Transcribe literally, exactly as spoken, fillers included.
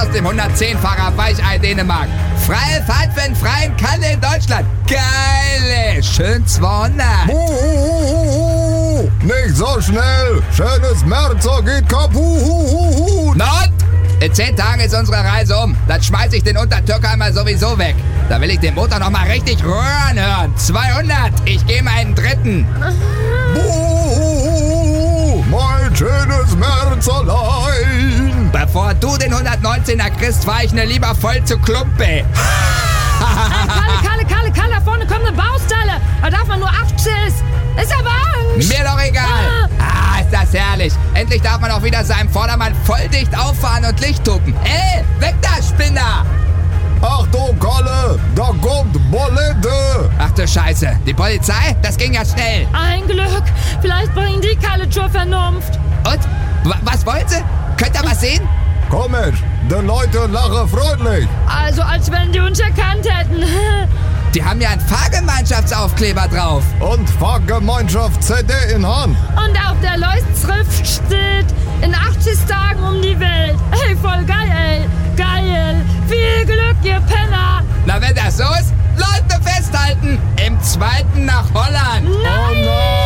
aus dem hundertzehn-Fahrer Weichei Dänemark. Freie Fahrt für einen freien Kalle in Deutschland. Geile, schön zweihundert. Uhuhuhu. Nicht so schnell. Schönes Merzer geht kaputt. Not! In zehn Tagen ist unsere Reise um. Dann schmeiß ich den Untertürkheimer sowieso weg. Da will ich den Motor noch mal richtig röhren hören. zweihundert. Ich gehe mal einen dritten. Buh, mein schönes Merzerlein. Bevor du den hundertneunzehner kriegst, fahr ich ne lieber voll zu Klumpe. Kalle, Kalle, Kalle, Kalle, da vorne kommt eine Baustelle. Da darf man nur acht Schiss. Ist aber Angst. Mir doch egal. Ah, ist das herrlich. Endlich darf man auch wieder seinem Vordermann voll dicht auffahren und Licht tuppen. Ey, weg da, Spinner! Achtung, Kalle, da kommt Bolette. Ach du Scheiße, die Polizei? Das ging ja schnell. Ein Glück. Vielleicht bringen die Kalle zur Vernunft. Und? W- was wollt ihr? Könnt ihr was sehen? Komisch, die Leute lachen freundlich. Also, als wenn die uns erkannt hätten. Die haben ja einen Fahrgemeinschaftsaufkleber drauf. Und Fahrgemeinschaft-C D in Hand. Und auf der Leuchtschrift steht, in achtzig Tagen um die Welt. Ey, voll geil, ey. Geil. Viel Glück, ihr Penner. Na, wenn das so ist, Leute festhalten. Im zweiten nach Holland. Nein! Oh nein!